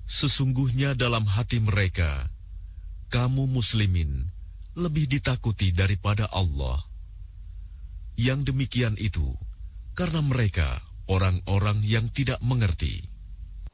Sesungguhnya dalam hati mereka, kamu muslimin lebih ditakuti daripada Allah. Yang demikian itu karena mereka orang-orang yang tidak mengerti.